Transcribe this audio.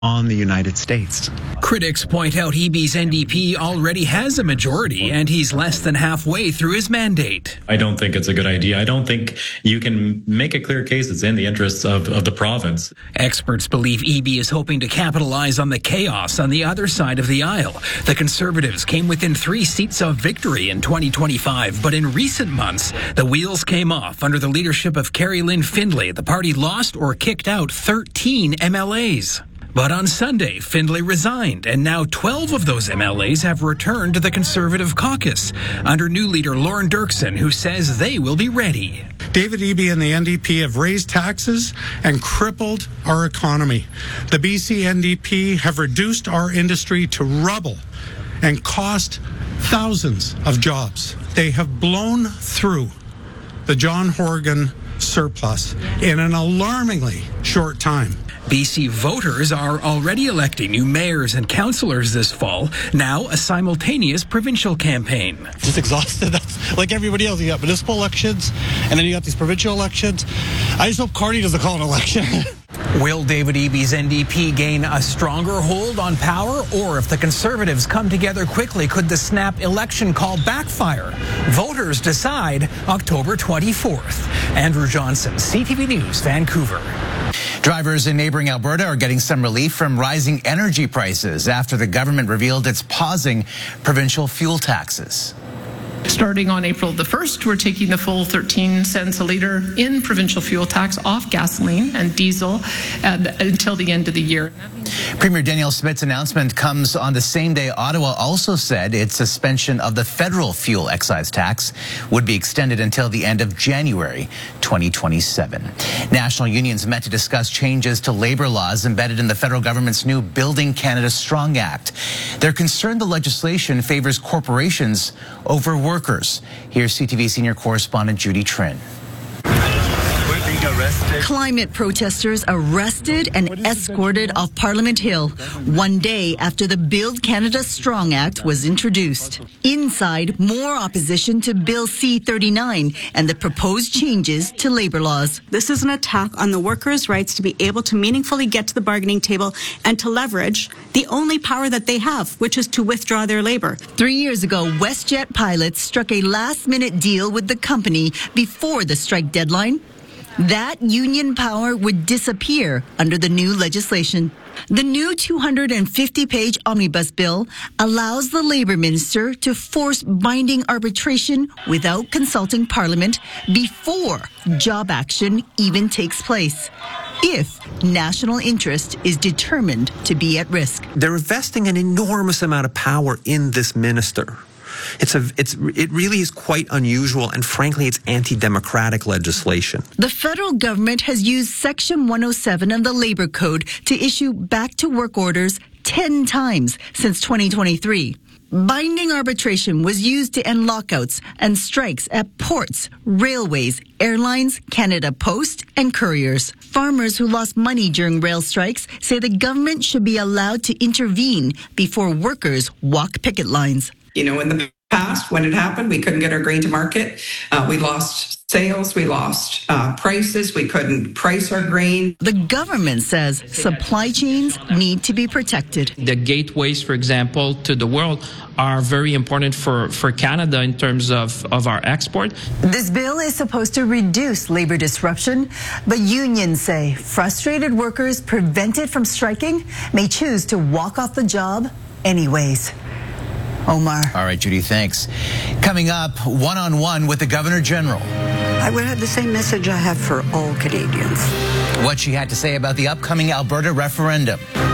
on the United States. Critics point out EB's NDP already has a majority, and he's less than halfway through his mandate. I don't think it's a good idea. I don't think you can make a clear case it's in the interests of the province. Experts believe EB is hoping to capitalize on the chaos on the other side of the aisle. The Conservatives came within 3 seats of victory in 2025, but in recent months, the wheels came off under the leadership of Carrie Lynn Findlay. The party lost or kicked out 13 MLAs. But on Sunday, Findlay resigned, and now 12 of those MLAs have returned to the Conservative caucus under new leader Lorne Dirksen, who says they will be ready. David Eby and the NDP have raised taxes and crippled our economy. The BC NDP have reduced our industry to rubble and cost thousands of jobs. They have blown through the John Horgan surplus in an alarmingly short time. BC voters are already electing new mayors and councillors this fall, now a simultaneous provincial campaign. Just exhausted. That's like everybody else. You got municipal elections, and then you got these provincial elections. I just hope Carney doesn't call an election. Will David Eby's NDP gain a stronger hold on power, or if the Conservatives come together quickly, could the snap election call backfire? Voters decide October 24th. Andrew Johnson, CTV News, Vancouver. Drivers in neighboring Alberta are getting some relief from rising energy prices after the government revealed it's pausing provincial fuel taxes. Starting on April the 1st, we're taking the full 13 cents a litre in provincial fuel tax off gasoline and diesel until the end of the year. Premier Danielle Smith's announcement comes on the same day Ottawa also said its suspension of the federal fuel excise tax would be extended until the end of January 2027. National unions met to discuss changes to labor laws embedded in the federal government's new Building Canada Strong Act. They're concerned the legislation favors corporations over workers. Here's CTV senior correspondent Judy Trin. Climate protesters arrested and escorted off Parliament Hill 1 day after the Build Canada Strong Act was introduced. Inside, more opposition to Bill C-39 and the proposed changes to labor laws. This is an attack on the workers' rights to be able to meaningfully get to the bargaining table and to leverage the only power that they have, which is to withdraw their labor. 3 years ago, WestJet pilots struck a last-minute deal with the company before the strike deadline. That union power would disappear under the new legislation. The new 250-page omnibus bill allows the Labour Minister to force binding arbitration without consulting Parliament before job action even takes place, if national interest is determined to be at risk. They're investing an enormous amount of power in this minister. It really is quite unusual, and frankly, it's anti-democratic legislation. The federal government has used Section 107 of the Labor Code to issue back-to-work orders 10 times since 2023. Binding arbitration was used to end lockouts and strikes at ports, railways, airlines, Canada Post, and couriers. Farmers who lost money during rail strikes say the government should be allowed to intervene before workers walk picket lines. You know, in the past, when it happened, we couldn't get our grain to market. We lost sales, we lost prices, we couldn't price our grain. The government says supply chains need to be protected. The gateways, for example, to the world are very important for Canada in terms of our export. This bill is supposed to reduce labor disruption, but unions say frustrated workers prevented from striking may choose to walk off the job anyways. Omar. All right, Judy, thanks. Coming up, one-on-one with the Governor General. I would have the same message I have for all Canadians. What she had to say about the upcoming Alberta referendum.